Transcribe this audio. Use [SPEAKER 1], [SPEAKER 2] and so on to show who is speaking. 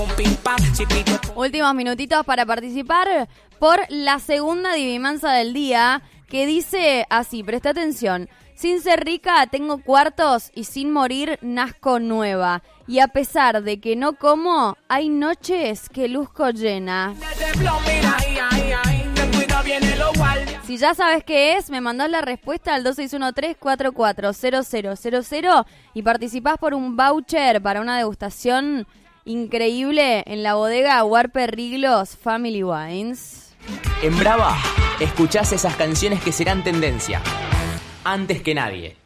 [SPEAKER 1] Últimos minutitos para participar por la segunda adivinanza del día, que dice así, presta atención. Sin ser rica tengo cuartos y sin morir nazco nueva. Y a pesar de que no como, hay noches que luzco llena. Si ya sabes qué es, me mandás la respuesta al 2613-440000 y participás por un voucher para una degustación increíble en la bodega Huarpe Riglos Family Wines.
[SPEAKER 2] En Brava, escuchás esas canciones que serán tendencia antes que nadie.